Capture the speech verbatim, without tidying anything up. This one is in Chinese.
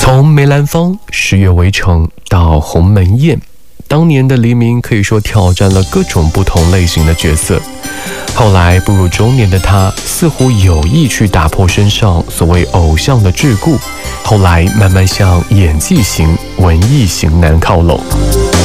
从梅兰芳、十月围城到鸿门宴，当年的黎明可以说挑战了各种不同类型的角色。后来步入中年的他，似乎有意去打破身上所谓偶像的桎梏，后来慢慢向演技型、文艺型男靠拢。